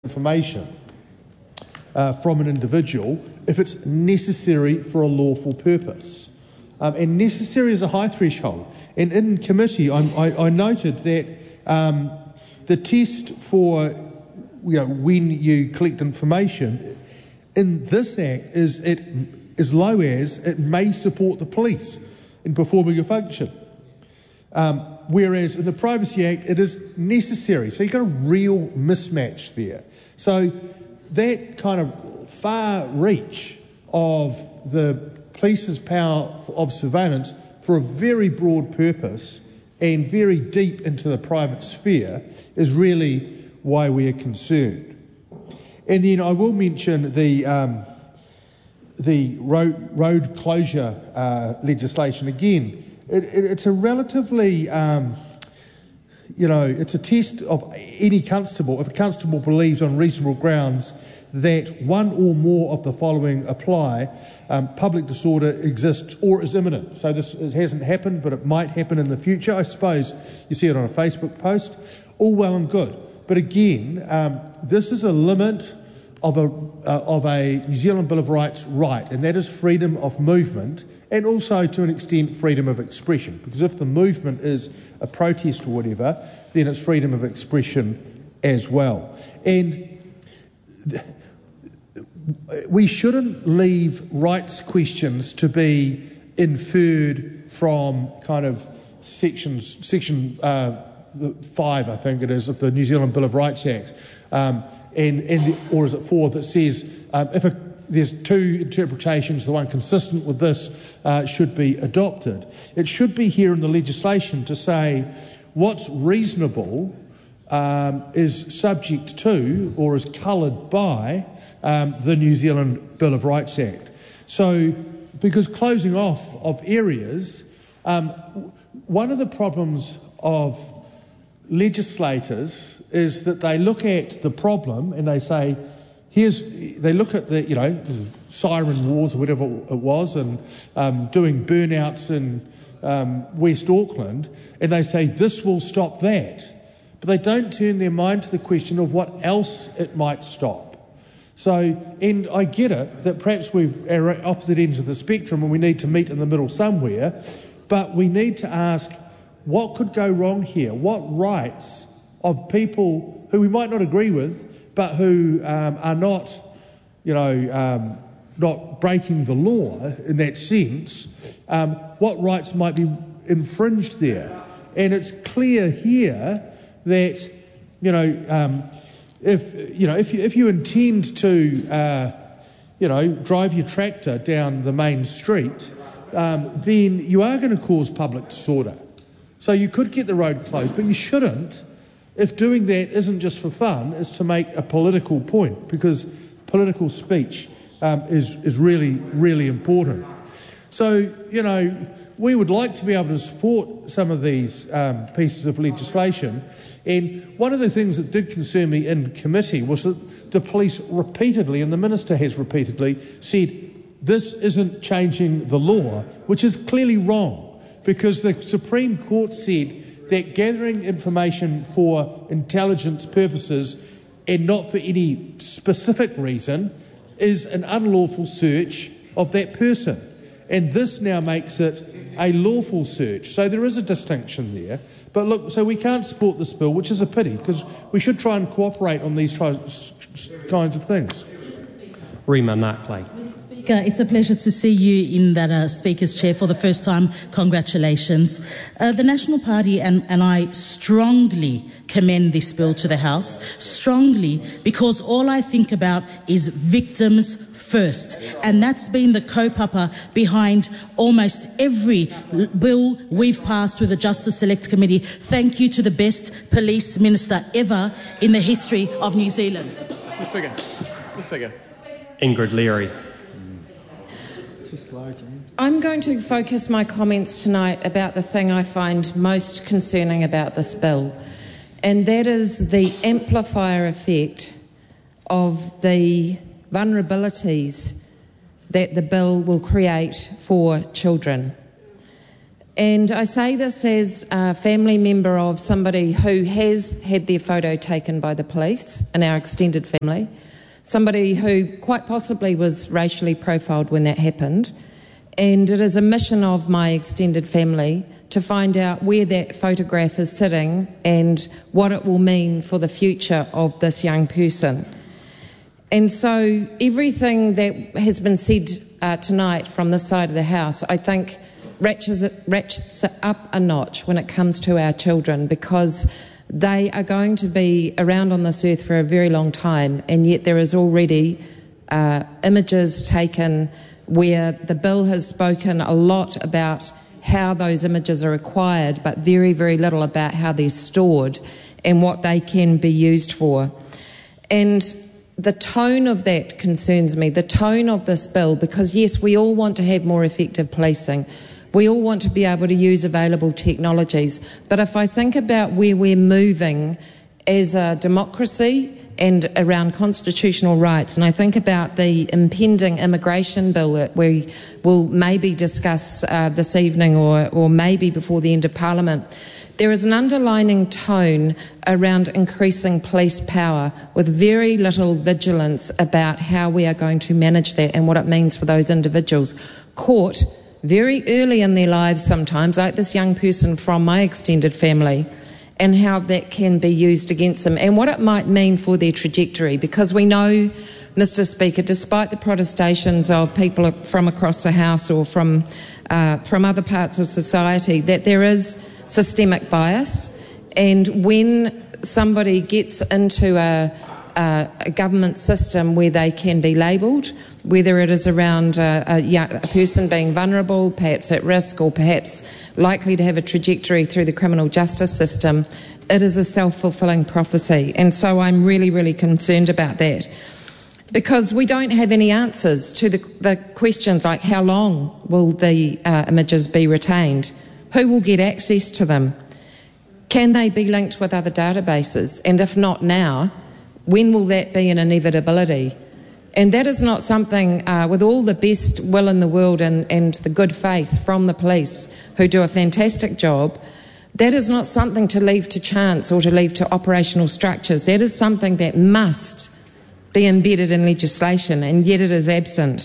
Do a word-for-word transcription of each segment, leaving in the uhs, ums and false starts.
information uh, from an individual if it's necessary for a lawful purpose. Um, and necessary is a high threshold. And in committee, I'm, I, I noted that um, the test for you know, when you collect information in this Act is it as low as it may support the police in performing a function. Um, whereas in the Privacy Act, it is necessary. So you've got a real mismatch there. So that kind of far reach of the police's power of surveillance for a very broad purpose and very deep into the private sphere is really why we are concerned. And then I will mention the um, the road, road closure uh, legislation again. It, it, it's a relatively, um, you know, it's a test of any constable. If a constable believes on reasonable grounds that one or more of the following apply, um, public disorder exists or is imminent. So this it hasn't happened, but it might happen in the future. I suppose you see it on a Facebook post. All well and good. But again, um, this is a limit of a, uh, of a New Zealand Bill of Rights right, and that is freedom of movement and also, to an extent, freedom of expression. Because if the movement is a protest or whatever, then it's freedom of expression as well. And th- we shouldn't leave rights questions to be inferred from kind of sections, section uh, five, I think it is, of the New Zealand Bill of Rights Act, um, and, and the, or is it four, that says um, if a there's two interpretations, the one consistent with this uh, should be adopted. It should be here in the legislation to say what's reasonable um, is subject to or is coloured by um, the New Zealand Bill of Rights Act. So, because closing off of areas, um, one of the problems of legislators is that they look at the problem and they say, Here's, they look at the, you know, siren wars or whatever it was, and um, doing burnouts in um, West Auckland, and they say this will stop that. But they don't turn their mind to the question of what else it might stop. So, and I get it that perhaps we're at opposite ends of the spectrum and we need to meet in the middle somewhere, but we need to ask what could go wrong here? What rights of people who we might not agree with, but who um, are not, you know, um, not breaking the law in that sense, um, what rights might be infringed there? And it's clear here that, you know, um, if you know, if you if you intend to, uh, you know, drive your tractor down the main street, um, then you are going to cause public disorder. So you could get the road closed, but you shouldn't. If doing that isn't just for fun, is to make a political point, because political speech um, is, is really, really important. So, you know, we would like to be able to support some of these um, pieces of legislation. And one of the things that did concern me in committee was that the police repeatedly, and the Minister has repeatedly, said this isn't changing the law, which is clearly wrong, because the Supreme Court said that gathering information for intelligence purposes and not for any specific reason is an unlawful search of that person. And this now makes it a lawful search. So there is a distinction there. But look, so we can't support this bill, which is a pity, because we should try and cooperate on these tri- kinds of things. Rima Markley. It's a pleasure to see you in that uh, Speaker's chair for the first time. Congratulations. Uh, the National Party and, and I strongly commend this bill to the House, strongly, because all I think about is victims first. And that's been the kaupapa behind almost every bill we've passed with the Justice Select Committee. Thank you to the best police minister ever in the history of New Zealand. Mister Speaker. Mister Speaker. Ingrid Leary. I'm going to focus my comments tonight about the thing I find most concerning about this bill, and that is the amplifier effect of the vulnerabilities that the bill will create for children. And I say this as a family member of somebody who has had their photo taken by the police in our extended family, somebody who quite possibly was racially profiled when that happened. And it is a mission of my extended family to find out where that photograph is sitting and what it will mean for the future of this young person. And so everything that has been said uh, tonight from this side of the House, I think ratchets it, ratchets it up a notch when it comes to our children, because they are going to be around on this earth for a very long time, and yet there is already uh, images taken where the bill has spoken a lot about how those images are acquired, but very, very little about how they're stored and what they can be used for. And the tone of that concerns me, the tone of this bill, because yes, we all want to have more effective policing. We all want to be able to use available technologies. But if I think about where we're moving as a democracy and around constitutional rights, and I think about the impending immigration bill that we will maybe discuss uh, this evening or, or maybe before the end of Parliament, there is an underlining tone around increasing police power with very little vigilance about how we are going to manage that and what it means for those individuals caught very early in their lives sometimes, like this young person from my extended family, and how that can be used against them and what it might mean for their trajectory. Because we know, Mister Speaker, despite the protestations of people from across the House or from, uh, from other parts of society, that there is systemic bias, and when somebody gets into a, a, a government system where they can be labelled, whether it is around a, a, young, a person being vulnerable, perhaps at risk, or perhaps likely to have a trajectory through the criminal justice system, it is a self-fulfilling prophecy. And so I'm really, really concerned about that, because we don't have any answers to the, the questions like how long will the uh, images be retained? Who will get access to them? Can they be linked with other databases? And if not now, when will that be an inevitability? And that is not something, uh, with all the best will in the world and, and the good faith from the police, who do a fantastic job, that is not something to leave to chance or to leave to operational structures. That is something that must be embedded in legislation, and yet it is absent.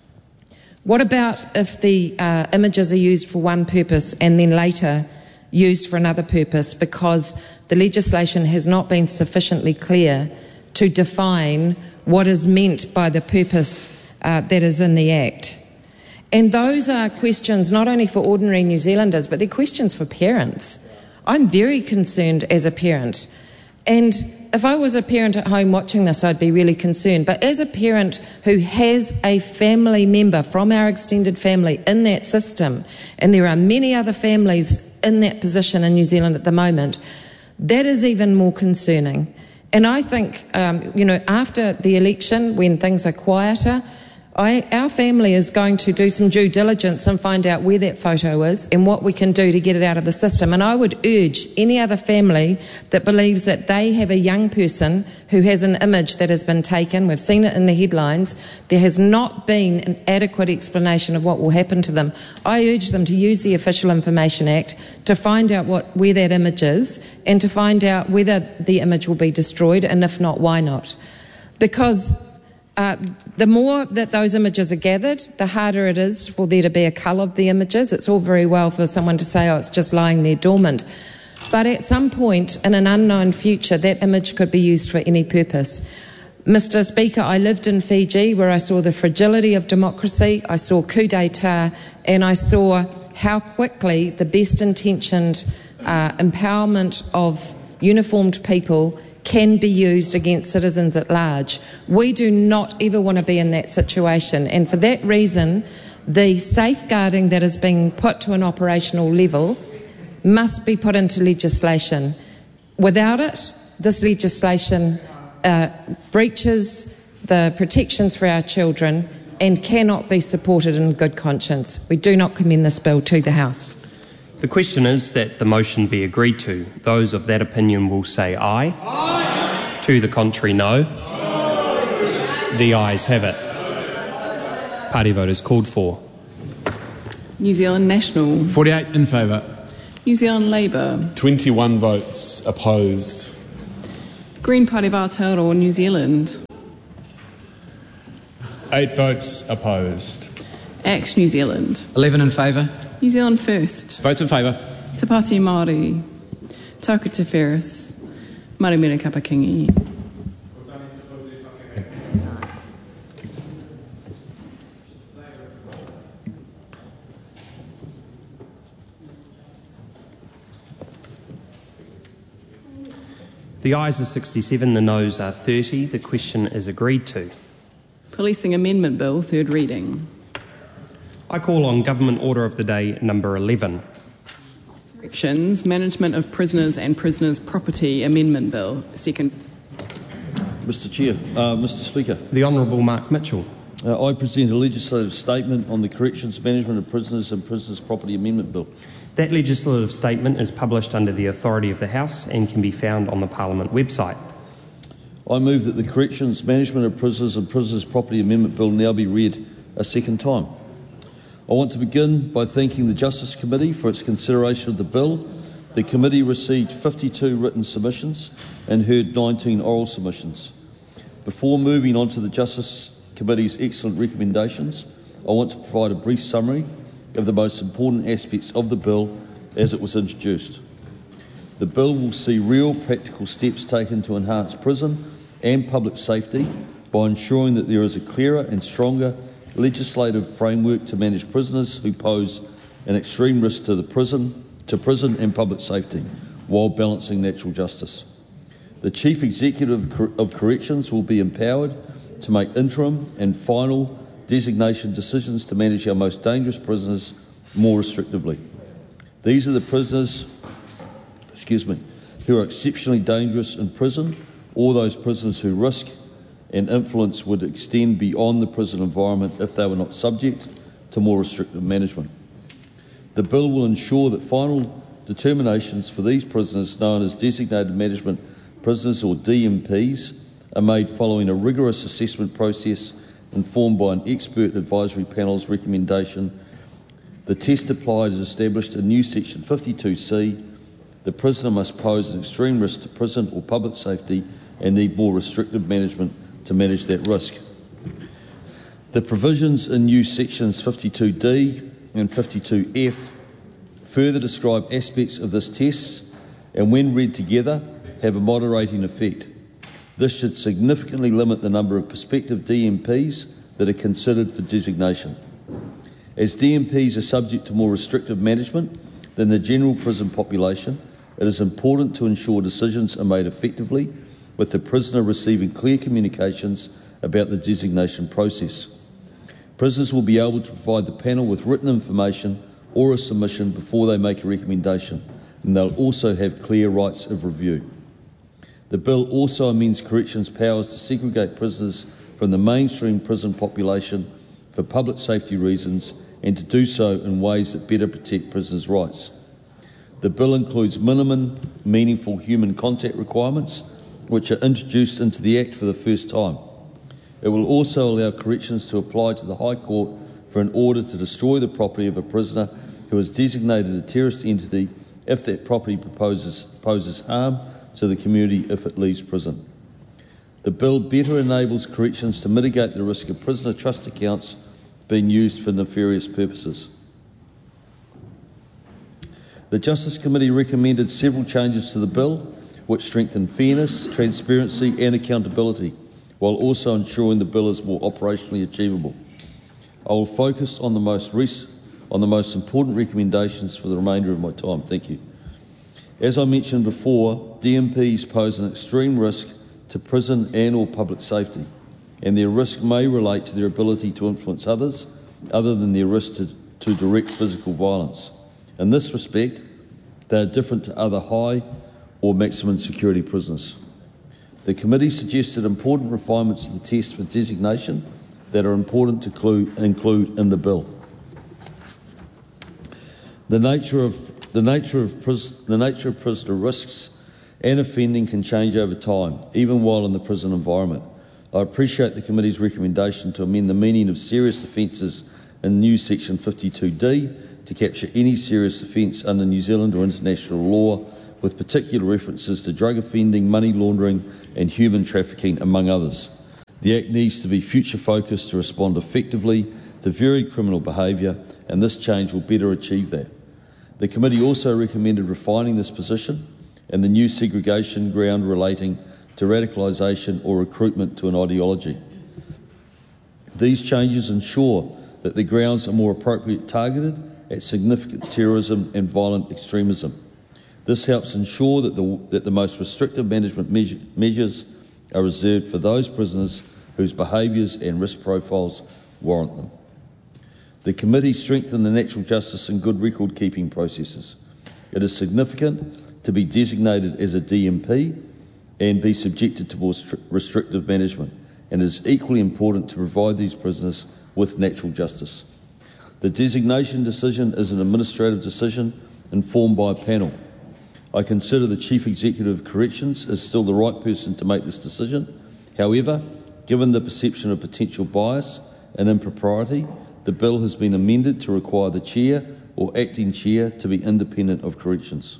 What about if the uh, images are used for one purpose and then later used for another purpose because the legislation has not been sufficiently clear to define what is meant by the purpose uh, that is in the Act? And those are questions not only for ordinary New Zealanders, but they're questions for parents. I'm very concerned as a parent. And if I was a parent at home watching this, I'd be really concerned. But as a parent who has a family member from our extended family in that system, and there are many other families in that position in New Zealand at the moment, that is even more concerning. And I think, um, you know, after the election, when things are quieter, I, our family is going to do some due diligence and find out where that photo is and what we can do to get it out of the system. And I would urge any other family that believes that they have a young person who has an image that has been taken, we've seen it in the headlines, there has not been an adequate explanation of what will happen to them. I urge them to use the Official Information Act to find out what, where that image is, and to find out whether the image will be destroyed, and if not, why not. Because Uh, the more that those images are gathered, the harder it is for there to be a cull of the images. It's all very well for someone to say, oh, it's just lying there dormant. But at some point in an unknown future, that image could be used for any purpose. Mister Speaker, I lived in Fiji where I saw the fragility of democracy, I saw coup d'etat, and I saw how quickly the best intentioned uh, empowerment of uniformed people can be used against citizens at large. We do not ever want to be in that situation, and for that reason the safeguarding that is being put to an operational level must be put into legislation. Without it, this legislation uh, breaches the protections for our children and cannot be supported in good conscience. We do not commend this bill to the House. The question is that the motion be agreed to. Those of that opinion will say aye. Aye. To the contrary, no. No. The ayes have it. Party vote is called for. New Zealand National. forty-eight in favour. New Zealand Labour. twenty-one votes opposed. Green Party of Aotearoa, New Zealand. Eight votes opposed. ACT New Zealand. eleven in favour. New Zealand First. Votes in favour. Te Pāti Māori. Tauka Te Ferris. Marumira Kapakingi. The ayes are sixty-seven, the noes are thirty. The question is agreed to. Policing Amendment Bill, third reading. I call on Government Order of the Day number eleven. Corrections, Management of Prisoners and Prisoners' Property Amendment Bill, second. Mister Chair, uh, Mister Speaker. The Honourable Mark Mitchell. Uh, I present a legislative statement on the Corrections, Management of Prisoners and Prisoners' Property Amendment Bill. That legislative statement is published under the authority of the House and can be found on the Parliament website. I move that the Corrections, Management of Prisoners and Prisoners' Property Amendment Bill now be read a second time. I want to begin by thanking the Justice Committee for its consideration of the bill. The committee received fifty-two written submissions and heard nineteen oral submissions. Before moving on to the Justice Committee's excellent recommendations, I want to provide a brief summary of the most important aspects of the bill as it was introduced. The bill will see real practical steps taken to enhance prison and public safety by ensuring that there is a clearer and stronger legislative framework to manage prisoners who pose an extreme risk to the prison, to prison and public safety, while balancing natural justice. The Chief Executive of Corrections will be empowered to make interim and final designation decisions to manage our most dangerous prisoners more restrictively. These are the prisoners, excuse me, who are exceptionally dangerous in prison, or those prisoners whose risk and influence would extend beyond the prison environment if they were not subject to more restrictive management. The bill will ensure that final determinations for these prisoners, known as designated management prisoners or D M Ps, are made following a rigorous assessment process informed by an expert advisory panel's recommendation. The test applied is established in new section fifty-two C. The prisoner must pose an extreme risk to prison or public safety and need more restrictive management to manage that risk. The provisions in new sections fifty-two D and fifty-two F further describe aspects of this test and, when read together, have a moderating effect. This should significantly limit the number of prospective D M Ps that are considered for designation. As D M Ps are subject to more restrictive management than the general prison population, it is important to ensure decisions are made effectively, with the prisoner receiving clear communications about the designation process. Prisoners will be able to provide the panel with written information or a submission before they make a recommendation, and they'll also have clear rights of review. The bill also amends corrections powers to segregate prisoners from the mainstream prison population for public safety reasons and to do so in ways that better protect prisoners' rights. The bill includes minimum meaningful human contact requirements, which are introduced into the Act for the first time. It will also allow corrections to apply to the High Court for an order to destroy the property of a prisoner who is designated a terrorist entity if that property proposes, poses harm to the community if it leaves prison. The bill better enables corrections to mitigate the risk of prisoner trust accounts being used for nefarious purposes. The Justice Committee recommended several changes to the bill which strengthen fairness, transparency and accountability, while also ensuring the bill is more operationally achievable. I will focus on the most rec- on the most important recommendations for the remainder of my time. Thank you. As I mentioned before, D M Ps pose an extreme risk to prison and or public safety, and their risk may relate to their ability to influence others other than their risk to, to direct physical violence. In this respect, they are different to other high or maximum security prisoners. The committee suggested important refinements to the test for designation that are important to clue, include in the bill. The nature of the nature of pris, the nature of prisoner risks and offending can change over time, even while in the prison environment. I appreciate the committee's recommendation to amend the meaning of serious offences in new section fifty-two D to capture any serious offence under New Zealand or international law, with particular references to drug offending, money laundering and human trafficking, among others. The Act needs to be future-focused to respond effectively to varied criminal behaviour, and this change will better achieve that. The committee also recommended refining this position and the new segregation ground relating to radicalisation or recruitment to an ideology. These changes ensure that the grounds are more appropriately targeted at significant terrorism and violent extremism. This helps ensure that the, that the most restrictive management measure, measures are reserved for those prisoners whose behaviours and risk profiles warrant them. The committee strengthened the natural justice and good record keeping processes. It is significant to be designated as a D M P and be subjected to more restrictive management, and it is equally important to provide these prisoners with natural justice. The designation decision is an administrative decision informed by a panel. I consider the Chief Executive of Corrections as still the right person to make this decision. However, given the perception of potential bias and impropriety, the bill has been amended to require the Chair or Acting Chair to be independent of Corrections.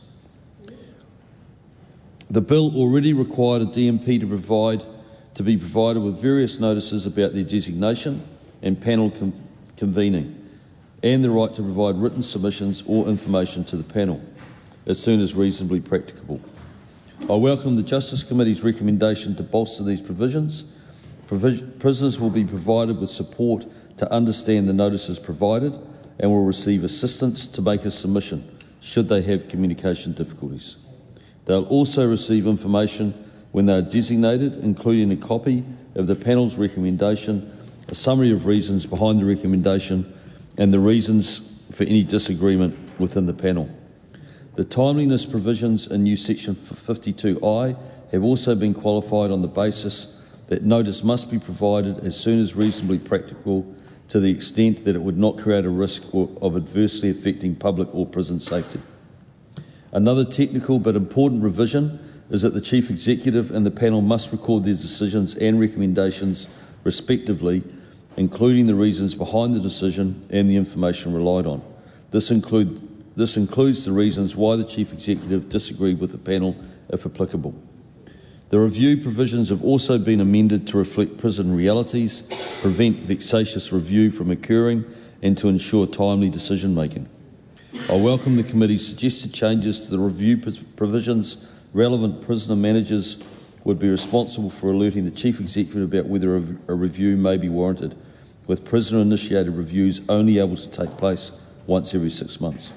The bill already required a D M P to provide to be provided with various notices about their designation and panel con convening, and the right to provide written submissions or information to the panel as soon as reasonably practicable. I welcome the Justice Committee's recommendation to bolster these provisions. Provis prisoners will be provided with support to understand the notices provided and will receive assistance to make a submission should they have communication difficulties. They'll also receive information when they are designated, including a copy of the panel's recommendation, a summary of reasons behind the recommendation and the reasons for any disagreement within the panel. The timeliness provisions in new section fifty-two I have also been qualified on the basis that notice must be provided as soon as reasonably practical, to the extent that it would not create a risk of adversely affecting public or prison safety. Another technical but important revision is that the Chief Executive and the panel must record their decisions and recommendations respectively, including the reasons behind the decision and the information relied on. This include This includes the reasons why the Chief Executive disagreed with the panel, if applicable. The review provisions have also been amended to reflect prison realities, prevent vexatious review from occurring, and to ensure timely decision-making. I welcome the committee's suggested changes to the review provisions. Relevant prisoner managers would be responsible for alerting the Chief Executive about whether a, a review may be warranted, with prisoner-initiated reviews only able to take place once every six months.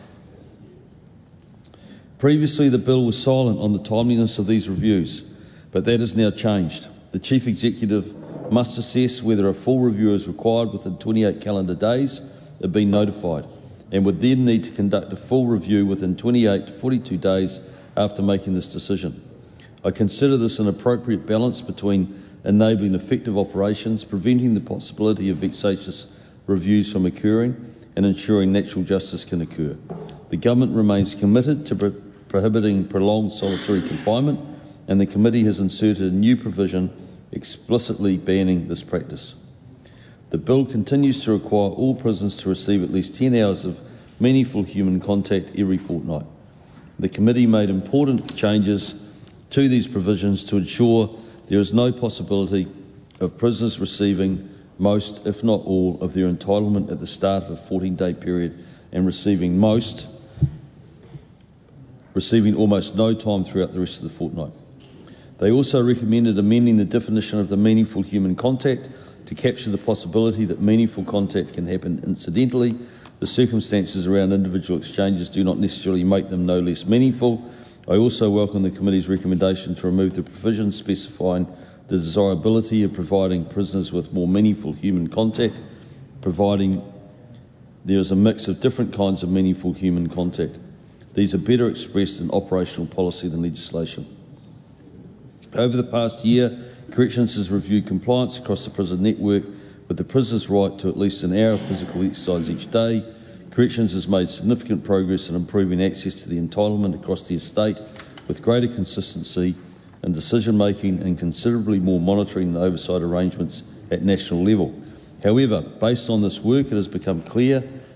Previously, the bill was silent on the timeliness of these reviews, but that has now changed. The Chief Executive must assess whether a full review is required within twenty-eight calendar days of being notified, and would then need to conduct a full review within twenty-eight to forty-two days after making this decision. I consider this an appropriate balance between enabling effective operations, preventing the possibility of vexatious reviews from occurring, and ensuring natural justice can occur. The Government remains committed to pro prohibiting prolonged solitary confinement, and the committee has inserted a new provision explicitly banning this practice. The bill continues to require all prisoners to receive at least ten hours of meaningful human contact every fortnight. The committee made important changes to these provisions to ensure there is no possibility of prisoners receiving most, if not all, of their entitlement at the start of a fourteen day period and receiving most, receiving almost no time throughout the rest of the fortnight. They also recommended amending the definition of the meaningful human contact to capture the possibility that meaningful contact can happen incidentally. The circumstances around individual exchanges do not necessarily make them no less meaningful. I also welcome the committee's recommendation to remove the provisions specifying the desirability of providing prisoners with more meaningful human contact, providing there is a mix of different kinds of meaningful human contact. These are better expressed in operational policy than legislation. Over the past year, Corrections has reviewed compliance across the prison network with the prisoner's right to at least an hour of physical exercise each day. Corrections has made significant progress in improving access to the entitlement across the estate, with greater consistency in decision-making and considerably more monitoring and oversight arrangements at national level. However, based on this work, it has become clear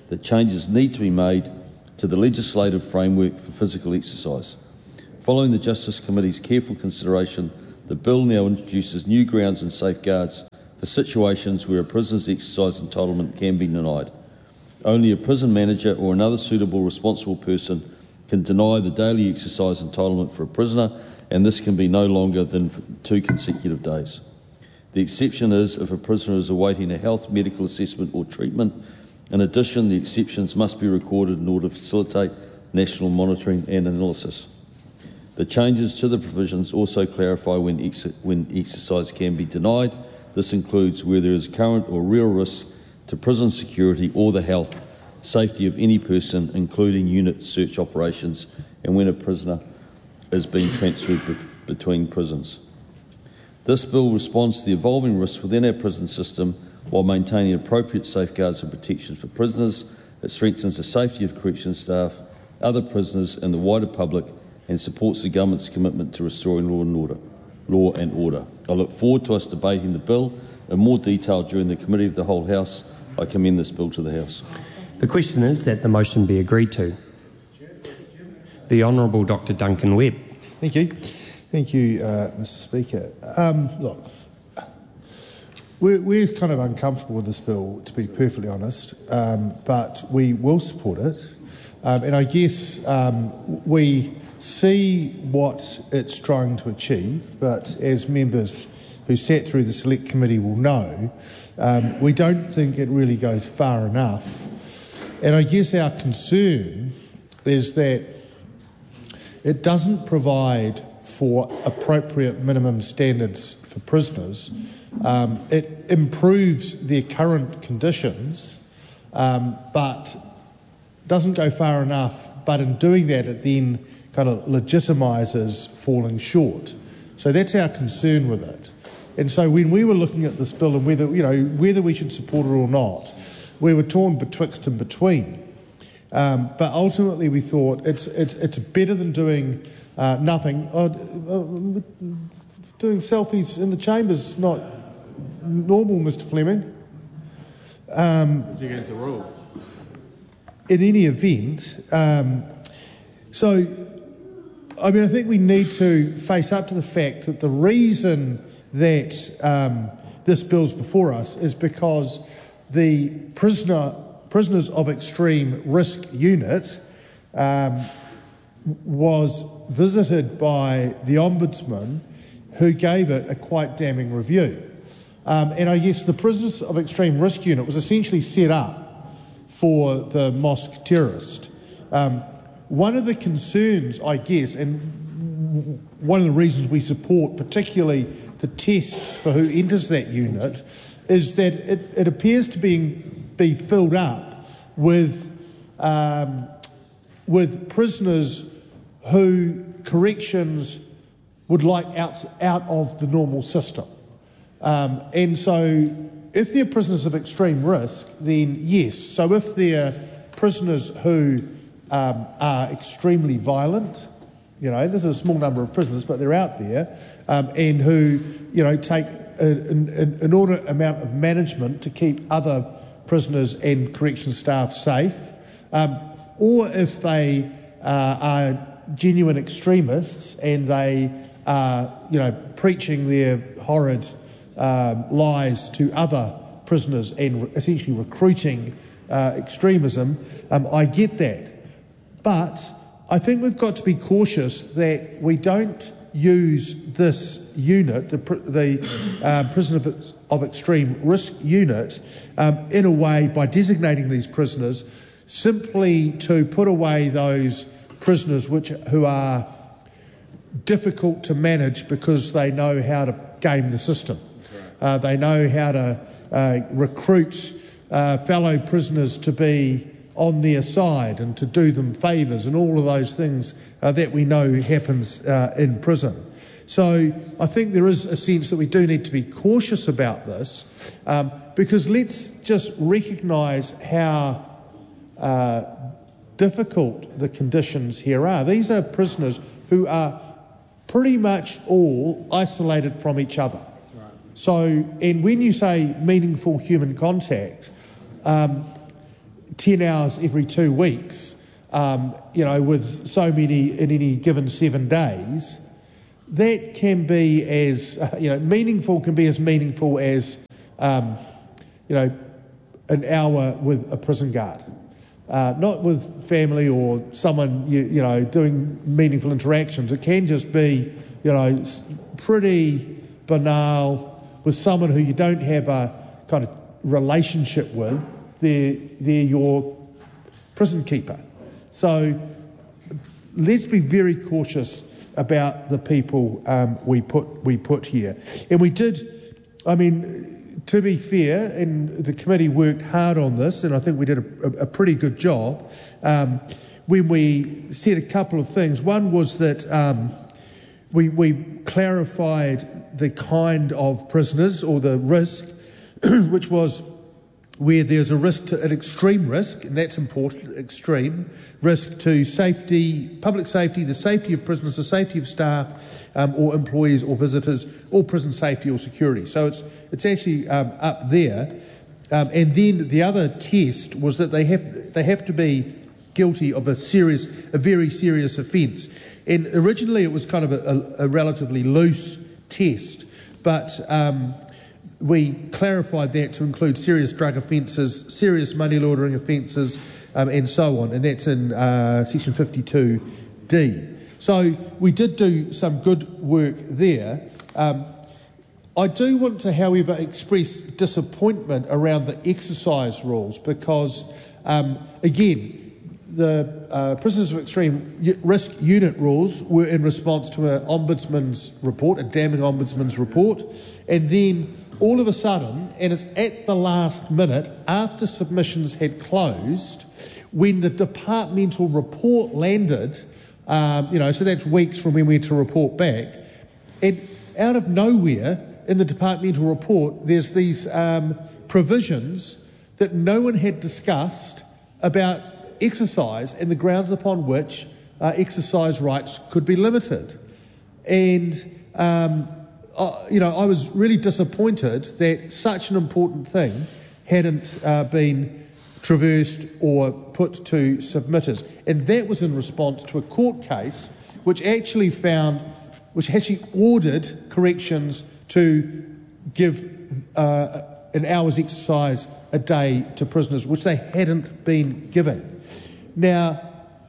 that changes need to be made to the legislative framework for physical exercise. Following the Justice Committee's careful consideration, the bill now introduces new grounds and safeguards for situations where a prisoner's exercise entitlement can be denied. Only a prison manager or another suitable responsible person can deny the daily exercise entitlement for a prisoner, and this can be no longer than two consecutive days. The exception is if a prisoner is awaiting a health, medical assessment or treatment. In addition, the exceptions must be recorded in order to facilitate national monitoring and analysis. The changes to the provisions also clarify when, ex when exercise can be denied. This includes where there is current or real risk to prison security or the health, safety of any person, including unit search operations, and when a prisoner is being transferred be between prisons. This bill responds to the evolving risks within our prison system while maintaining appropriate safeguards and protections for prisoners. It strengthens the safety of corrections staff, other prisoners and the wider public, and supports the government's commitment to restoring law and order. Law and order. I look forward to us debating the bill in more detail during the Committee of the Whole House. I commend this bill to the House. The question is that the motion be agreed to. The Honourable Doctor Duncan Webb. Thank you. Thank you, uh, Mister Speaker. Um, look, we're, we're kind of uncomfortable with this bill, to be perfectly honest, um, but we will support it. Um, and I guess um, we see what it's trying to achieve, but as members who sat through the Select Committee will know, um, we don't think it really goes far enough. And I guess our concern is that it doesn't provide for appropriate minimum standards for prisoners. Um, it improves their current conditions, um, but doesn't go far enough. But in doing that, it then kind of legitimises falling short. So that's our concern with it. And so when we were looking at this bill and whether, you know, whether we should support it or not, we were torn betwixt and between. Um, but ultimately we thought it's, it's, it's better than doing uh, nothing. Uh, uh, doing selfies in the chamber's not normal, Mister Fleming. Um, it's against the rules. In any event, um, so, I mean, I think we need to face up to the fact that the reason that um, this bill's before us is because the prisoner, Prisoners of Extreme Risk Unit um, was visited by the Ombudsman, who gave it a quite damning review. Um, and I guess the Prisoners of Extreme Risk Unit was essentially set up for the mosque terrorist. Um, one of the concerns, I guess, and one of the reasons we support particularly the tests for who enters that unit, is that it, it appears to be, be filled up with, um, with prisoners who corrections would like out, out of the normal system. Um, and so if they're prisoners of extreme risk, then yes. So if they're prisoners who um, are extremely violent, you know, there's a small number of prisoners, but they're out there, um, and who, you know, take an, an inordinate amount of management to keep other prisoners and correction staff safe, um, or if they uh, are genuine extremists and they are, you know, preaching their horrid um, lies to other prisoners and essentially recruiting uh, extremism, um, I get that. But I think we've got to be cautious that we don't use this unit, the, the uh, Prisoner of, of Extreme Risk Unit, um, in a way by designating these prisoners simply to put away those prisoners which who are difficult to manage because they know how to game the system. Uh, they know how to uh, recruit uh, fellow prisoners to be on their side and to do them favours and all of those things uh, that we know happens uh, in prison. So I think there is a sense that we do need to be cautious about this, um, because let's just recognise how uh, difficult the conditions here are. These are prisoners who are pretty much all isolated from each other. So, and when you say meaningful human contact, um, ten hours every two weeks, um, you know, with so many in any given seven days, that can be as, uh, you know, meaningful can be as meaningful as, um, you know, an hour with a prison guard. Uh, not with family or someone, you, you know, doing meaningful interactions. It can just be, you know, pretty banal with someone who you don't have a kind of relationship with. They're, they're your prison keeper. So let's be very cautious about the people um, we put we put here. And we did, I mean, to be fair, and the committee worked hard on this, and I think we did a, a, a pretty good job um, when we said a couple of things. One was that um, we, we clarified the kind of prisoners or the risk, which was where there's a risk to an extreme risk, and that's important, extreme risk to safety, public safety, the safety of prisoners, the safety of staff um, or employees or visitors, or prison safety or security. So it's it's actually um, up there. Um, and then the other test was that they have they have to be guilty of a serious, a very serious offence. And originally it was kind of a, a, a relatively loose test, but um, we clarified that to include serious drug offences, serious money laundering offences, um, and so on, and that's in uh, section fifty-two D. So we did do some good work there. Um, I do want to, however, express disappointment around the exercise rules because, um, again, the uh, Prisoners of Extreme Risk Unit rules were in response to an Ombudsman's report, a damning Ombudsman's report, and then all of a sudden, and it's at the last minute, after submissions had closed, when the departmental report landed, um, you know, so that's weeks from when we had to report back, and out of nowhere in the departmental report, there's these um, provisions that no one had discussed about exercise and the grounds upon which uh, exercise rights could be limited. And um, Uh, you know, I was really disappointed that such an important thing hadn't uh, been traversed or put to submitters. And that was in response to a court case which actually found, which actually ordered corrections to give uh, an hour's exercise a day to prisoners, which they hadn't been given. Now,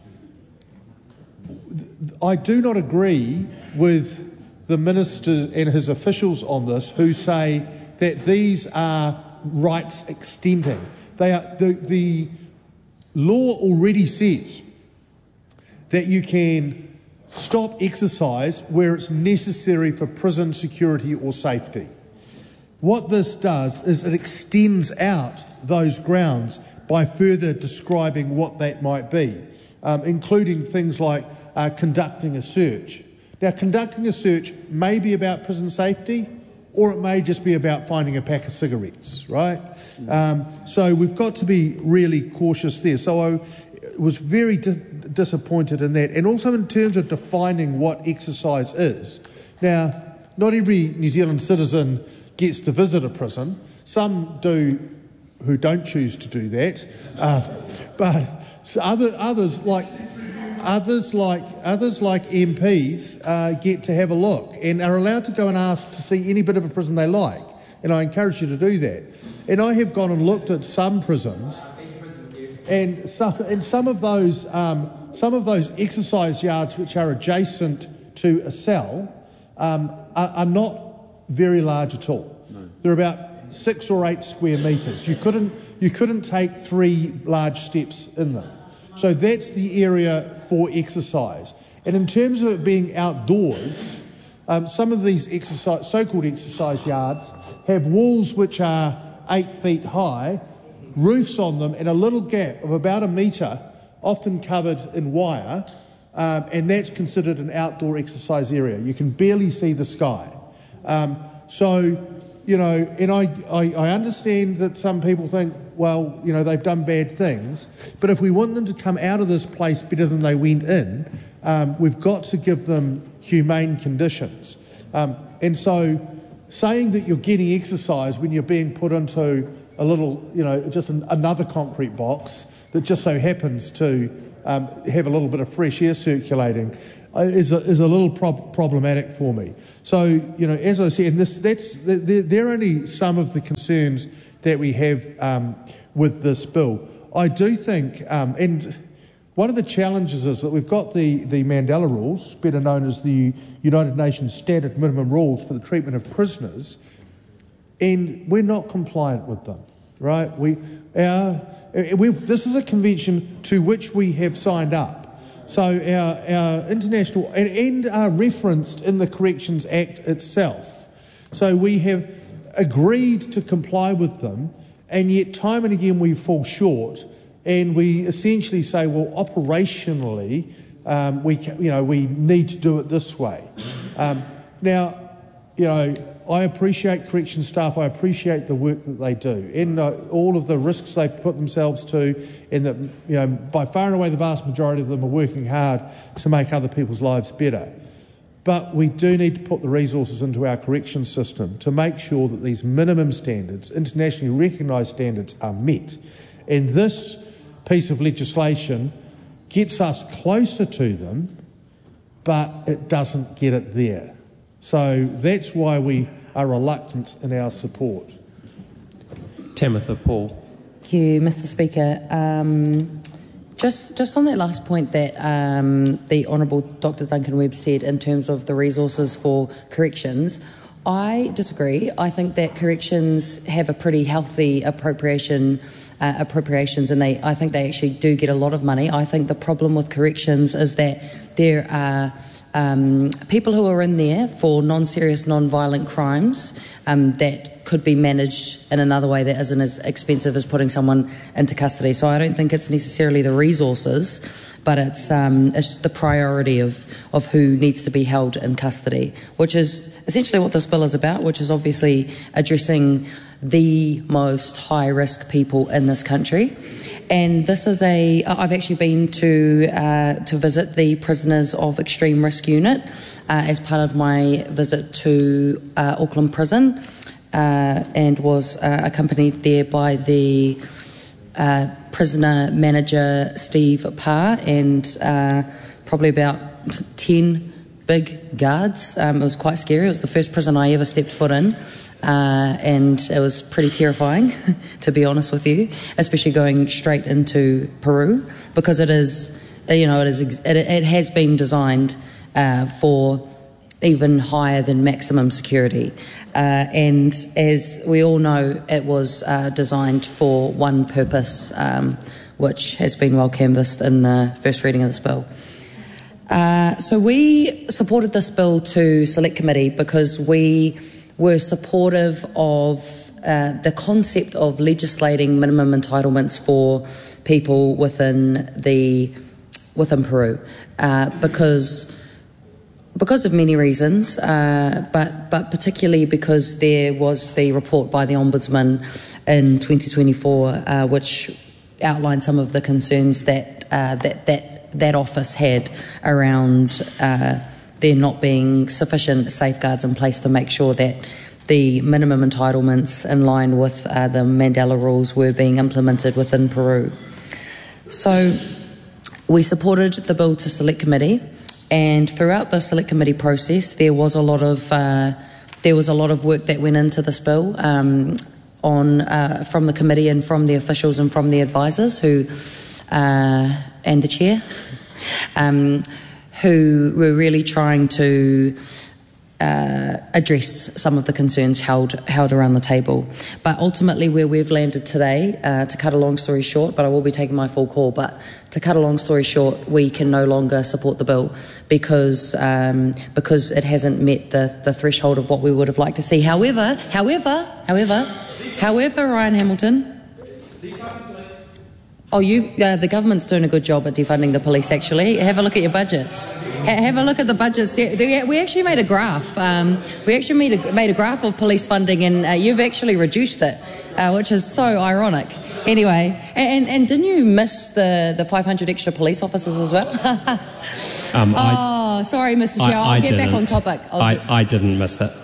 I do not agree with the Minister and his officials on this who say that these are rights extending. They are, the, the law already says that you can stop exercise where it's necessary for prison security or safety. What this does is it extends out those grounds by further describing what that might be, um, including things like uh, conducting a search. Now, conducting a search may be about prison safety, or it may just be about finding a pack of cigarettes, right? Um, so we've got to be really cautious there. So I was very di- disappointed in that. And also in terms of defining what exercise is. Now, not every New Zealand citizen gets to visit a prison. Some do who don't choose to do that. Uh, but other, others like... Others like others like M Ps uh, get to have a look and are allowed to go and ask to see any bit of a prison they like, and I encourage you to do that. And I have gone and looked at some prisons, and some and some of those um, some of those exercise yards which are adjacent to a cell um, are, are not very large at all. No. They're about six or eight square metres. You couldn't you couldn't take three large steps in them. So that's the area for exercise. And in terms of it being outdoors, um, some of these exercise, so-called exercise yards have walls which are eight feet high, roofs on them, and a little gap of about a metre, often covered in wire, um, and that's considered an outdoor exercise area. You can barely see the sky. Um, so, you know, and I, I, I understand that some people think, well, you know, they've done bad things, but if we want them to come out of this place better than they went in, um, we've got to give them humane conditions. Um, and so saying that you're getting exercise when you're being put into a little, you know, just an, another concrete box that just so happens to um, have a little bit of fresh air circulating uh, is, a, is a little prob- problematic for me. So, you know, as I said, this, that's, they're, they're only some of the concerns that we have um, with this bill. I do think, um, and one of the challenges is that we've got the, the Mandela Rules, better known as the United Nations Standard Minimum Rules for the treatment of prisoners, and we're not compliant with them, right? We, our, we've, this is a convention to which we have signed up. So our, our international, and, and are referenced in the Corrections Act itself. So we have agreed to comply with them, and yet time and again we fall short, and we essentially say, well, operationally, um, we can, you know, we need to do it this way. Um, now, you know, I appreciate correction staff. I appreciate the work that they do, and uh, all of the risks they put themselves to, and that, you know, by far and away the vast majority of them are working hard to make other people's lives better. But we do need to put the resources into our correction system to make sure that these minimum standards, internationally recognised standards, are met. And this piece of legislation gets us closer to them, but it doesn't get it there. So that's why we are reluctant in our support. Tamitha Paul. Thank you, Mister Speaker. Um, just, just on that last point that um, the Honourable Doctor Duncan Webb said in terms of the resources for corrections, I disagree. I think that corrections have a pretty healthy appropriation uh, appropriations, and they, I think they actually do get a lot of money. I think the problem with corrections is that there are um, people who are in there for non-serious, non-violent crimes um, that could be managed in another way that isn't as expensive as putting someone into custody. So I don't think it's necessarily the resources, but it's um, it's the priority of, of who needs to be held in custody, which is essentially what this bill is about, which is obviously addressing the most high-risk people in this country. And this is a, I've actually been to uh, to visit the Prisoners of Extreme Risk Unit uh, as part of my visit to uh, Auckland Prison, uh, and was uh, accompanied there by the uh, prisoner manager, Steve Parr, and uh, probably about ten big guards. Um, it was quite scary. It was the first prison I ever stepped foot in. Uh, and it was pretty terrifying, to be honest with you, especially going straight into Peru, because it is, you know, it is, it, it has been designed uh, for even higher than maximum security. Uh, and as we all know, it was uh, designed for one purpose, um, which has been well canvassed in the first reading of this bill. Uh, so we supported this bill to Select Committee because we were supportive of uh, the concept of legislating minimum entitlements for people within the within Peru, uh, because because of many reasons, uh, but but particularly because there was the report by the Ombudsman in twenty twenty-four, uh, which outlined some of the concerns that uh, that that that office had around Uh, there not being sufficient safeguards in place to make sure that the minimum entitlements in line with uh, the Mandela Rules were being implemented within Peru. So we supported the bill to Select Committee, and throughout the Select Committee process there was a lot of uh, there was a lot of work that went into this bill um, on uh, from the committee and from the officials and from the advisors who uh, and the chair. Um, who were really trying to uh, address some of the concerns held held around the table. But ultimately where we've landed today, uh, to cut a long story short, but I will be taking my full call, but to cut a long story short, we can no longer support the bill because um, because it hasn't met the, the threshold of what we would have liked to see. However, however, however, however, Ryan Hamilton... Oh, you, uh, the government's doing a good job at defunding the police, actually. Have a look at your budgets. Ha- have a look at the budgets. We actually made a graph. Um, we actually made a, made a graph of police funding, and uh, you've actually reduced it, uh, which is so ironic. Anyway, and, and didn't you miss the, the five hundred extra police officers as well? um, oh, I, sorry, Mister Chair. I, I'll I get didn't. back on topic. I'll I, get... I didn't miss it.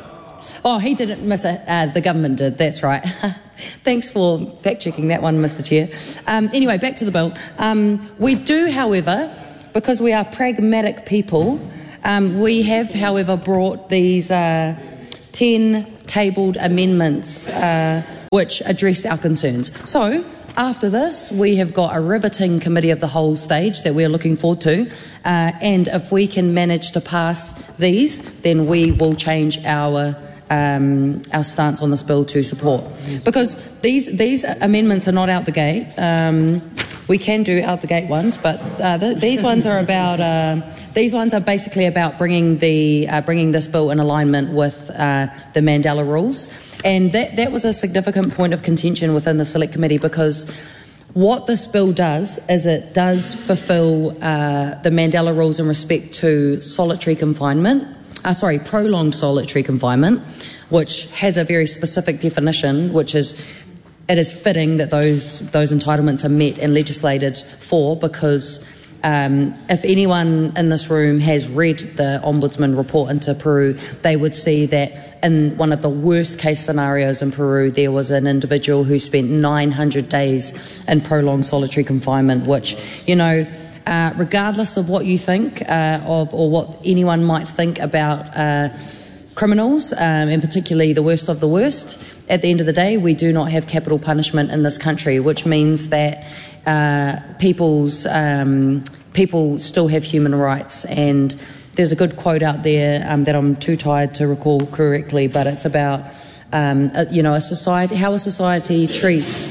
oh, he didn't miss it. Uh, the government did. That's right. Thanks for fact-checking that one, Mister Chair. Um, anyway, back to the bill. Um, we do, however, because we are pragmatic people, um, we have, however, brought these uh, ten tabled amendments uh, which address our concerns. So, after this, we have got a riveting committee of the whole stage that we're looking forward to, uh, and if we can manage to pass these, then we will change our um, our stance on this bill to support. Because these these amendments are not out the gate. Um, we can do out the gate ones, but uh, th- these ones are about uh, these ones are basically about bringing the uh, bringing this bill in alignment with uh, the Mandela rules. And that, that was a significant point of contention within the Select Committee, because what this bill does is it does fulfil uh, the Mandela rules in respect to solitary confinement, uh, sorry, prolonged solitary confinement, which has a very specific definition, which is it is fitting that those those entitlements are met and legislated for, because Um, if anyone in this room has read the Ombudsman report into Peru, they would see that in one of the worst case scenarios in Peru, there was an individual who spent nine hundred days in prolonged solitary confinement, which, you know, uh, regardless of what you think uh, of or what anyone might think about uh, criminals, um, and particularly the worst of the worst, at the end of the day, we do not have capital punishment in this country, which means that Uh, people's um, people still have human rights. And there's a good quote out there um, that I'm too tired to recall correctly, but it's about um, a, you know a society, how a society treats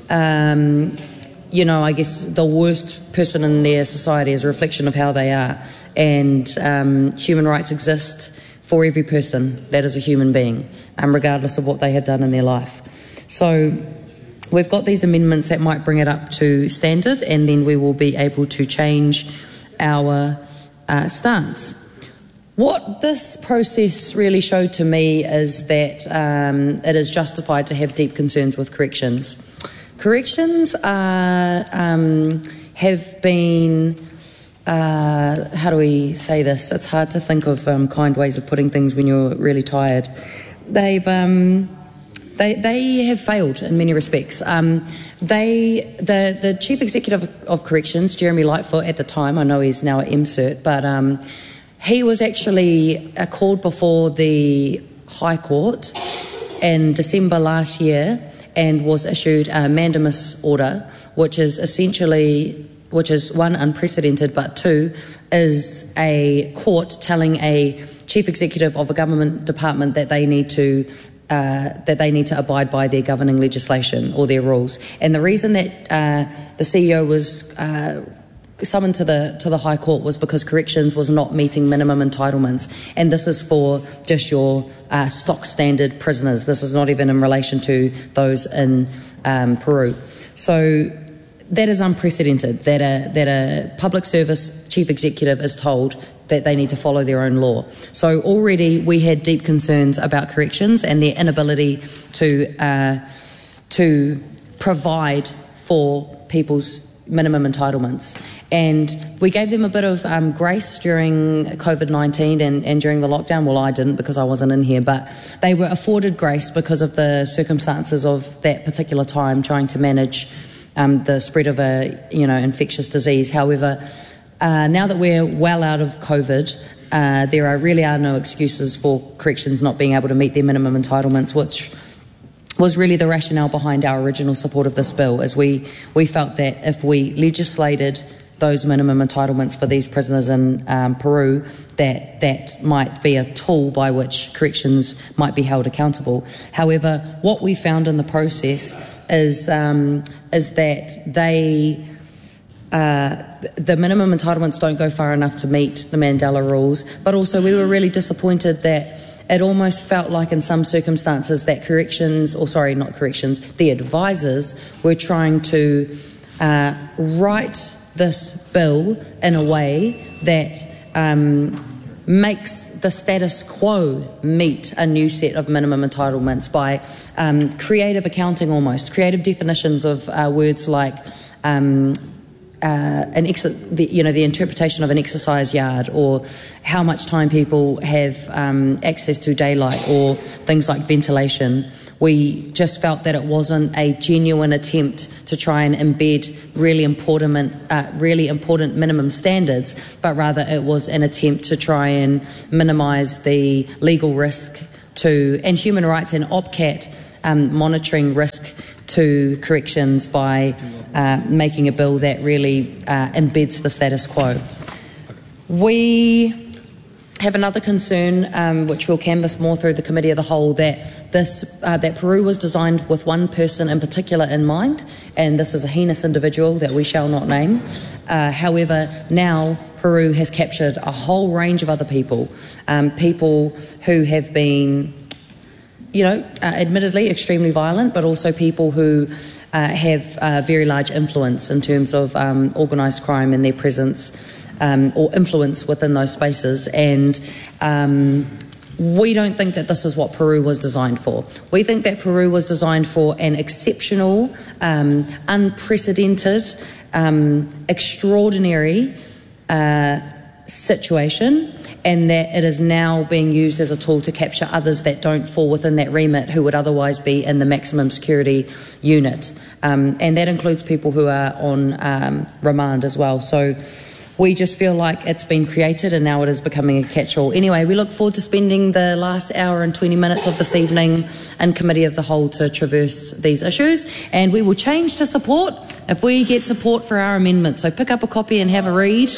um, you know I guess the worst person in their society is a reflection of how they are, and um, human rights exist for every person that is a human being, um, regardless of what they have done in their life. So we've got these amendments that might bring it up to standard, and then we will be able to change our uh, stance. What this process really showed to me is that um, it is justified to have deep concerns with corrections. Corrections are, um, have been, uh, how do we say this? It's hard to think of um, kind ways of putting things when you're really tired. They've... Um, They, they have failed in many respects. Um, they, the, the Chief Executive of Corrections, Jeremy Lightfoot, at the time, I know he's now at M Cert, but um, he was actually uh, called before the High Court in December last year and was issued a mandamus order, which is essentially, which is one, unprecedented, but two, is a court telling a Chief Executive of a government department that they need to Uh, that they need to abide by their governing legislation or their rules. And the reason that uh, the C E O was uh, summoned to the to the High Court was because Corrections was not meeting minimum entitlements. And this is for just your uh, stock standard prisoners. This is not even in relation to those in um, Peru. So that is unprecedented, that a, that a public service chief executive is told that they need to follow their own law. So already we had deep concerns about corrections and their inability to uh, to provide for people's minimum entitlements. And we gave them a bit of um, grace during COVID nineteen and, and during the lockdown. Well, I didn't because I wasn't in here, but they were afforded grace because of the circumstances of that particular time, trying to manage um, the spread of a you know infectious disease. However, Uh, now that we're well out of COVID, uh, there are really are no excuses for corrections not being able to meet their minimum entitlements, which was really the rationale behind our original support of this bill, as we, we felt that if we legislated those minimum entitlements for these prisoners in um, Peru, that that might be a tool by which corrections might be held accountable. However, what we found in the process is um, is that they... Uh, the minimum entitlements don't go far enough to meet the Mandela rules, but also we were really disappointed that it almost felt like in some circumstances that corrections, or sorry, not corrections, the advisors were trying to uh, write this bill in a way that um, makes the status quo meet a new set of minimum entitlements by um, creative accounting almost, creative definitions of uh, words like um, Uh, an ex- the, you know, the interpretation of an exercise yard, or how much time people have um, access to daylight, or things like ventilation. We just felt that it wasn't a genuine attempt to try and embed really important, uh, really important minimum standards, but rather it was an attempt to try and minimise the legal risk to, and human rights and O P C A T um, monitoring risk to corrections by uh, making a bill that really uh, embeds the status quo. We have another concern, um, which we'll canvass more through the Committee of the Whole, that this uh, that Peru was designed with one person in particular in mind, and this is a heinous individual that we shall not name. Uh, however, now Peru has captured a whole range of other people, um, people who have been, you know, uh, admittedly extremely violent, but also people who uh, have uh, very large influence in terms of um, organised crime and their presence um, or influence within those spaces. And um, we don't think that this is what Peru was designed for. We think that Peru was designed for an exceptional, um, unprecedented, um, extraordinary uh, situation, and that it is now being used as a tool to capture others that don't fall within that remit, who would otherwise be in the maximum security unit. Um, and that includes people who are on um, remand as well. So we just feel like it's been created and now it is becoming a catch-all. Anyway, we look forward to spending the last hour and twenty minutes of this evening in Committee of the Whole to traverse these issues, and we will change to support if we get support for our amendment. So pick up a copy and have a read.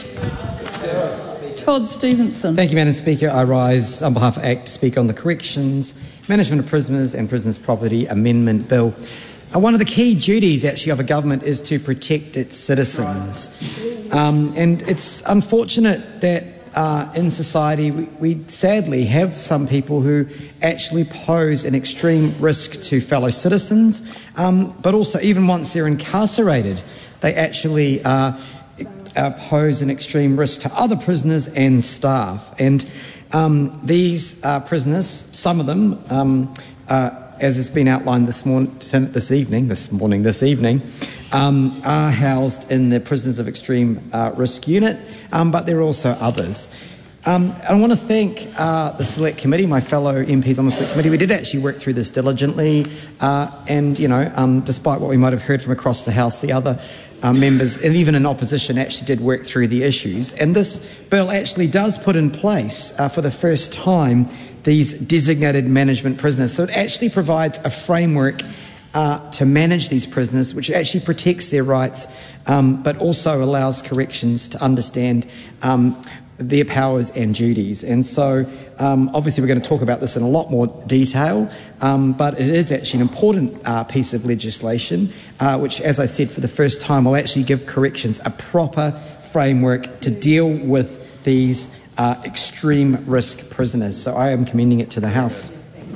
Todd Stevenson. Thank you, Madam Speaker. I rise on behalf of ACT to speak on the Corrections, Management of Prisoners and Prisoners' Property Amendment Bill. Uh, one of the key duties, actually, of a government is to protect its citizens. Um, and it's unfortunate that uh, in society we, we sadly have some people who actually pose an extreme risk to fellow citizens, um, but also even once they're incarcerated, they actually uh, uh, pose an extreme risk to other prisoners and staff. And um, these uh, prisoners, some of them, um, uh, as has been outlined this morning, this evening, this morning, this evening, um, are housed in the Prisoners of Extreme uh, Risk Unit, um, but there are also others. Um, I want to thank uh, the Select Committee, my fellow M Ps on the Select Committee. We did actually work through this diligently, uh, and, you know, um, despite what we might have heard from across the House, the other uh, members, and even in opposition, actually did work through the issues. And this bill actually does put in place, uh, for the first time, these designated management prisoners. So it actually provides a framework uh, to manage these prisoners, which actually protects their rights, um, but also allows corrections to understand um, their powers and duties. And so um, obviously we're going to talk about this in a lot more detail, um, but it is actually an important uh, piece of legislation, uh, which, as I said, for the first time will actually give corrections a proper framework to deal with these Uh, extreme risk prisoners. So I am commending it to the House.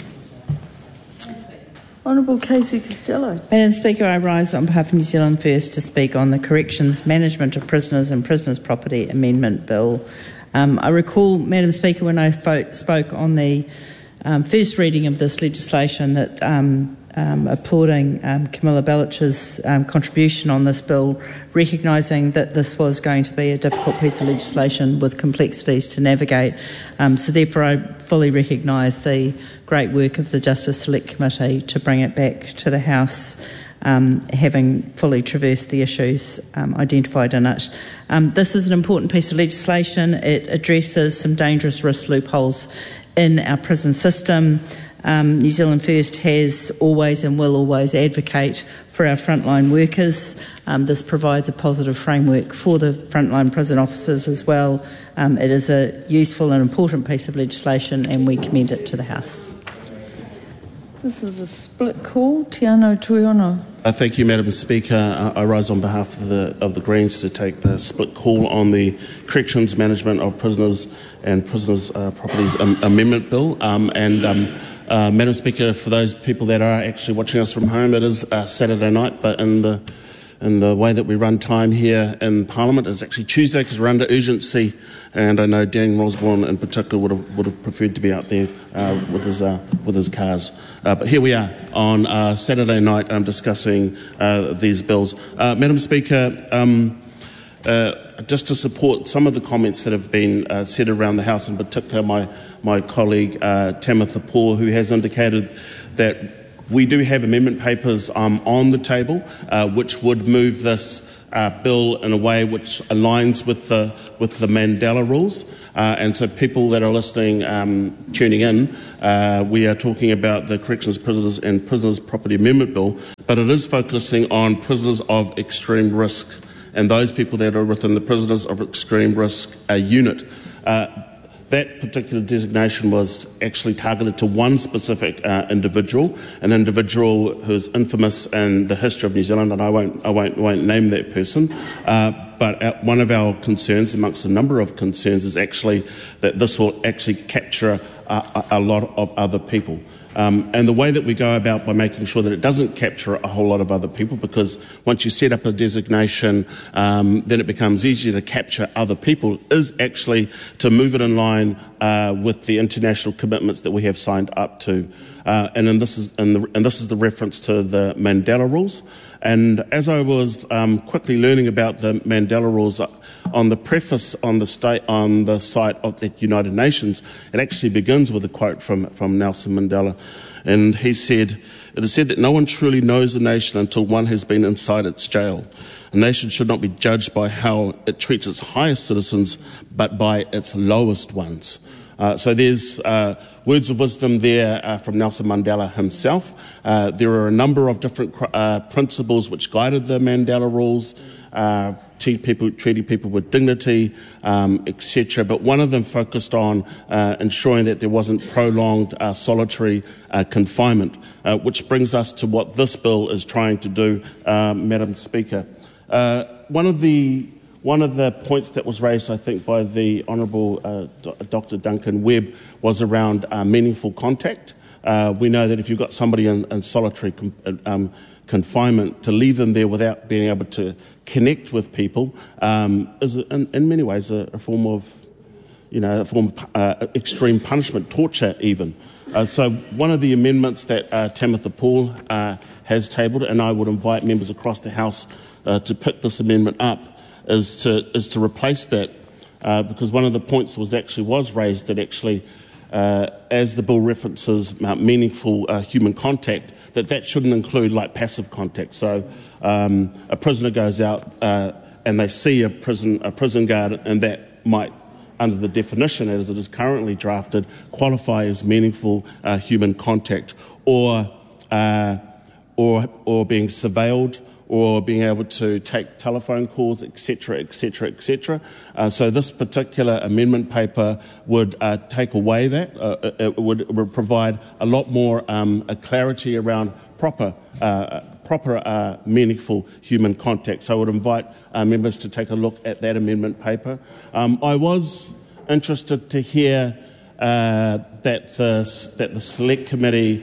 Honourable Casey Costello. Madam Speaker, I rise on behalf of New Zealand First to speak on the Corrections, Management of Prisoners and Prisoners' Property Amendment Bill. Um, I recall, Madam Speaker, when I vote, spoke on the um, first reading of this legislation that um, Um, applauding um, Camilla Bellich's um, contribution on this bill, recognising that this was going to be a difficult piece of legislation with complexities to navigate. Um, so therefore I fully recognise the great work of the Justice Select Committee to bring it back to the House, um, having fully traversed the issues um, identified in it. Um, this is an important piece of legislation. It addresses some dangerous risk loopholes in our prison system. Um, New Zealand First has always and will always advocate for our frontline workers. Um, this provides a positive framework for the frontline prison officers as well. Um, it is a useful and important piece of legislation, and we commend it to the House. This is a split call. Tiano Tuiono. Uh, thank you, Madam Speaker. Uh, I rise on behalf of the, of the Greens to take the split call on the Corrections, Management of Prisoners and Prisoners' uh, Properties um, Amendment Bill. Um, and um, Uh, Madam Speaker, for those people that are actually watching us from home, it is uh, Saturday night, but in the in the way that we run time here in Parliament, it's actually Tuesday because we're under urgency, and I know Dan Osborne in particular would have would have preferred to be out there uh, with his uh, with his cars. Uh, but here we are on uh, Saturday night um, discussing uh, these bills. Uh, Madam Speaker, um, uh, just to support some of the comments that have been uh, said around the House, in particular my, my colleague uh, Tamitha Paul, who has indicated that we do have amendment papers um, on the table uh, which would move this uh, bill in a way which aligns with the, with the Mandela rules. Uh, and so people that are listening, um, tuning in, uh, we are talking about the Corrections Prisoners and Prisoners Property Amendment Bill, but it is focusing on prisoners of extreme risk and those people that are within the Prisoners of Extreme Risk uh, unit. Uh, That particular designation was actually targeted to one specific uh, individual, an individual who's infamous in the history of New Zealand, and I won't, I won't, won't name that person. Uh, but uh, one of our concerns, amongst a number of concerns, is actually that this will actually capture a, a, a lot of other people. Um, and the way that we go about by making sure that it doesn't capture a whole lot of other people, because once you set up a designation, um, then it becomes easier to capture other people, is actually to move it in line uh, with the international commitments that we have signed up to. Uh, and, then this is, and, the, and this is the reference to the Mandela rules. And as I was um, quickly learning about the Mandela rules, uh, on the preface on the state on the site of the United Nations, it actually begins with a quote from, from Nelson Mandela. And he said, it is said that no one truly knows a nation until one has been inside its jail. A nation should not be judged by how it treats its highest citizens, but by its lowest ones. Uh, so there's uh, words of wisdom there uh, from Nelson Mandela himself. Uh, there are a number of different uh, principles which guided the Mandela rules, uh, treat people, treating people with dignity, um, et cetera. But one of them focused on uh, ensuring that there wasn't prolonged uh, solitary uh, confinement, uh, which brings us to what this bill is trying to do, uh, Madam Speaker. Uh, one of the One of the points that was raised, I think, by the Honourable uh, Doctor Duncan Webb was around uh, meaningful contact. Uh, we know that if you've got somebody in, in solitary com- um, confinement, to leave them there without being able to connect with people um, is, in, in many ways, a, a form of, you know, a form of uh, extreme punishment, torture even. Uh, so one of the amendments that uh, Tamitha Paul uh, has tabled, and I would invite members across the House uh, to pick this amendment up, is to is to replace that, uh, because one of the points that was actually was raised that actually, uh, as the bill references uh, meaningful uh, human contact, that that shouldn't include like passive contact. So um, a prisoner goes out uh, and they see a prison a prison guard, and that might, under the definition as it is currently drafted, qualify as meaningful uh, human contact, or uh, or or being surveilled, or being able to take telephone calls, et cetera, et cetera, et cetera. Uh, so this particular amendment paper would uh, take away that. Uh, it, would, it would provide a lot more um, a clarity around proper, uh, proper, uh, meaningful human contact. So I would invite uh, members to take a look at that amendment paper. Um, I was interested to hear uh, that the that the Select Committee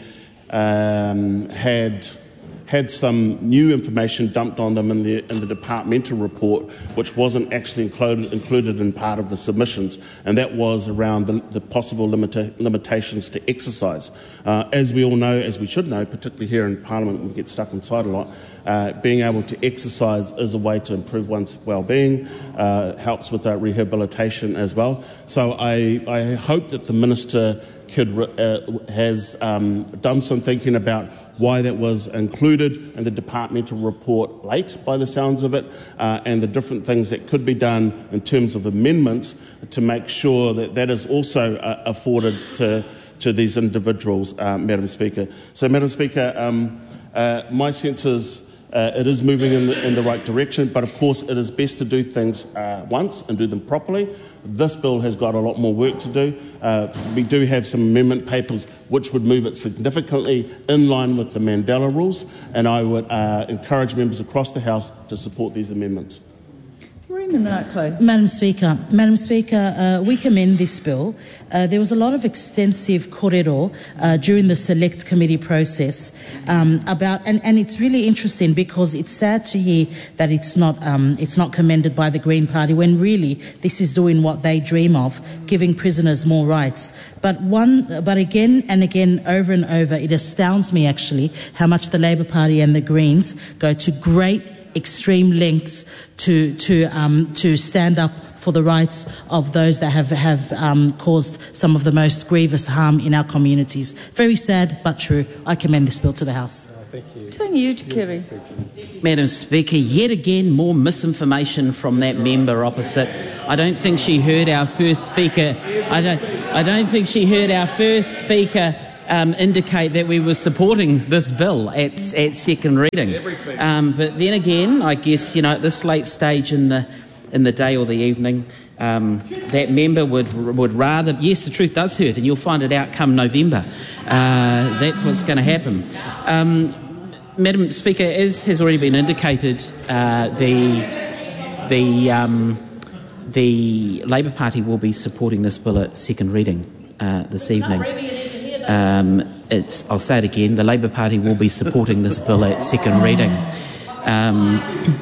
um, had. had some new information dumped on them in the, in the departmental report, which wasn't actually included, included in part of the submissions, and that was around the, the possible limita- limitations to exercise. Uh, as we all know, as we should know, particularly here in Parliament, we get stuck inside a lot, uh, being able to exercise is a way to improve one's well-being, uh, helps with uh, rehabilitation as well. So I, I hope that the Minister could, uh, has um, done some thinking about why that was included in the departmental report late, by the sounds of it, uh, and the different things that could be done in terms of amendments to make sure that that is also uh, afforded to, to these individuals, uh, Madam Speaker. So, Madam Speaker, um, uh, my sense is uh, it is moving in the, in the right direction, but of course it is best to do things uh, once and do them properly. This bill has got a lot more work to do. Uh, we do have some amendment papers which would move it significantly in line with the Mandela rules, and I would uh, encourage members across the House to support these amendments. Madam Speaker, Madam Speaker, uh, we commend this bill. Uh, there was a lot of extensive korero uh, during the Select Committee process um, about, and, and it's really interesting because it's sad to hear that it's not um, it's not commended by the Green Party when really this is doing what they dream of, giving prisoners more rights. But one, but again and again, over and over, it astounds me actually how much the Labour Party and the Greens go to great extreme lengths to to um, to stand up for the rights of those that have have um, caused some of the most grievous harm in our communities. Very sad, but true. I commend this bill to the House. Thank you. Thank you, Kerry. Madam Speaker, yet again more misinformation from that member opposite. I don't think she heard our first speaker. I don't. I don't think she heard our first speaker um, indicate that we were supporting this bill at at second reading. Um, but then again, I guess you know at this late stage in the in the day or the evening, um, that member would would rather. Yes, the truth does hurt, and you'll find it out come November. Uh, that's what's going to happen. Um, Madam Speaker, as has already been indicated, uh, the the um, the Labour Party will be supporting this bill at second reading uh, this evening. Um, it's, I'll say it again: the Labour Party will be supporting this bill at second reading. Um,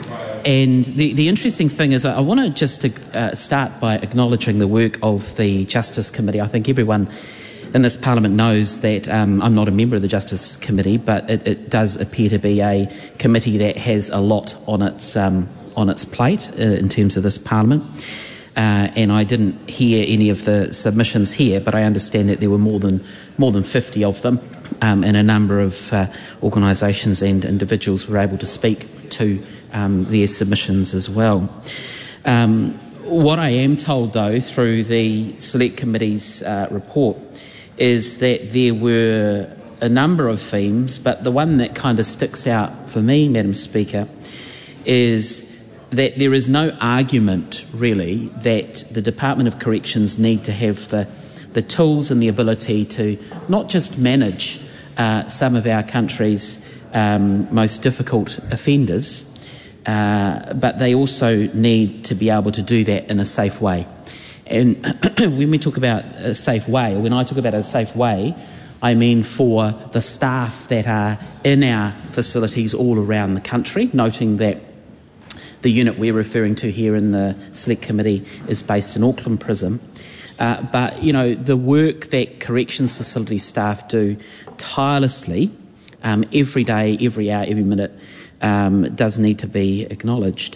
and the, the interesting thing is, I, I want to just uh, start by acknowledging the work of the Justice Committee. I think everyone in this Parliament knows that um, I'm not a member of the Justice Committee, but it, it does appear to be a committee that has a lot on its um, on its plate uh, in terms of this Parliament. Uh, and I didn't hear any of the submissions here, but I understand that there were more than more than fifty of them, um, and a number of uh, organisations and individuals were able to speak to um, their submissions as well. Um, what I am told, though, through the Select Committee's uh, report, is that there were a number of themes, but the one that kind of sticks out for me, Madam Speaker, is that there is no argument, really, that the Department of Corrections need to have the, the tools and the ability to not just manage uh, some of our country's um, most difficult offenders, uh, but they also need to be able to do that in a safe way. And when we talk about a safe way, or when I talk about a safe way, I mean for the staff that are in our facilities all around the country, noting that the unit we're referring to here in the Select Committee is based in Auckland Prison. Uh, but, you know, the work that corrections facility staff do tirelessly, um, every day, every hour, every minute, um, does need to be acknowledged.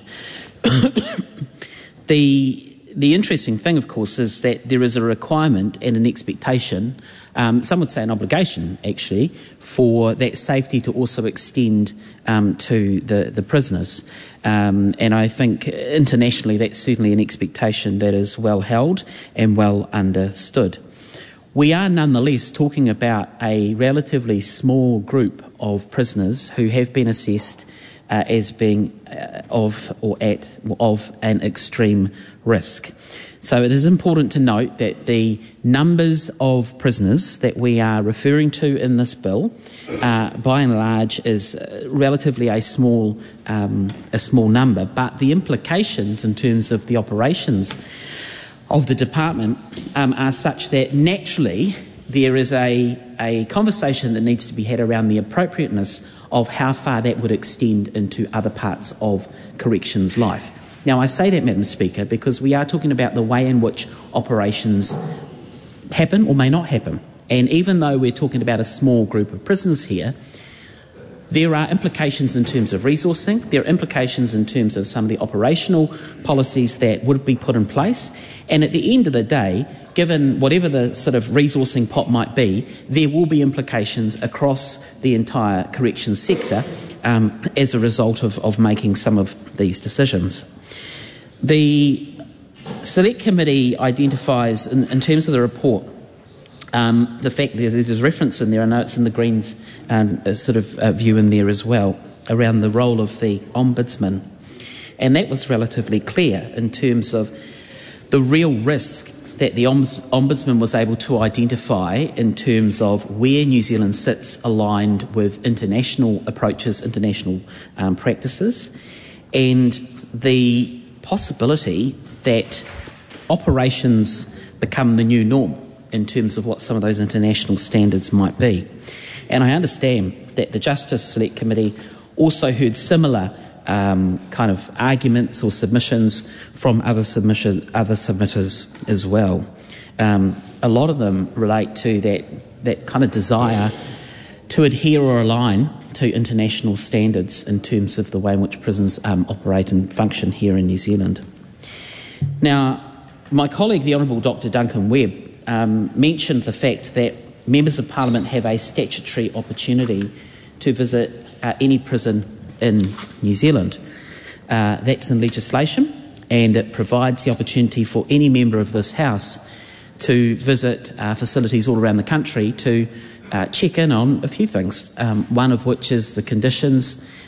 the... The interesting thing, of course, is that there is a requirement and an expectation, um, some would say an obligation, actually, for that safety to also extend um, to the, the prisoners. Um, and I think internationally that's certainly an expectation that is well held and well understood. We are nonetheless talking about a relatively small group of prisoners who have been assessed Uh, as being uh, of or at of an extreme risk. So it is important to note that the numbers of prisoners that we are referring to in this bill, uh, by and large, is uh, relatively a small um, a small number, but the implications in terms of the operations of the department um, are such that naturally there is a a conversation that needs to be had around the appropriateness of how far that would extend into other parts of corrections life. Now, I say that, Madam Speaker, because we are talking about the way in which operations happen or may not happen. And even though we're talking about a small group of prisoners here, there are implications in terms of resourcing, there are implications in terms of some of the operational policies that would be put in place, and at the end of the day, given whatever the sort of resourcing pot might be, there will be implications across the entire corrections sector um, as a result of, of making some of these decisions. The Select Committee identifies, in, in terms of the report, um, the fact there's, there's a reference in there, I know it's in the Greens um, sort of uh, view in there as well, around the role of the Ombudsman. And that was relatively clear in terms of the real risk that the Ombudsman was able to identify in terms of where New Zealand sits aligned with international approaches, international um, practices, and the possibility that operations become the new norm in terms of what some of those international standards might be. And I understand that the Justice Select Committee also heard similar Um, kind of arguments or submissions from other submission, other submitters as well. Um, a lot of them relate to that that kind of desire to adhere or align to international standards in terms of the way in which prisons um, operate and function here in New Zealand. Now, my colleague, the Honourable Doctor Duncan Webb, um, mentioned the fact that members of Parliament have a statutory opportunity to visit uh, any prison in New Zealand. Uh, that's in legislation, and it provides the opportunity for any member of this House to visit uh, facilities all around the country to uh, check in on a few things, um, one of which is the conditions